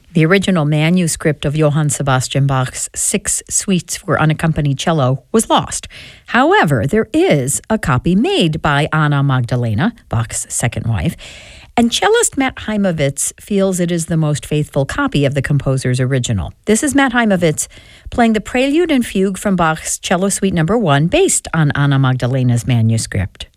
The original manuscript of Johann Sebastian Bach's 6 suites for unaccompanied cello was lost. However, there is a copy made by Anna Magdalena, Bach's second wife, and cellist Matt Heimovitz feels it is the most faithful copy of the composer's original. This is Matt Heimovitz playing the Prelude and Fugue from Bach's Cello Suite No. 1, based on Anna Magdalena's manuscript.